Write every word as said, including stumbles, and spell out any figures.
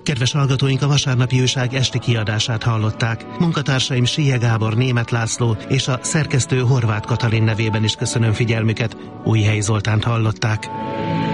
Kedves hallgatóink, a vasárnapi újság esti kiadását hallották. Munkatársaim Sije Gábor, Németh László és a szerkesztő Horváth Katalin nevében is köszönöm figyelmüket. Újhelyi Zoltánt hallották.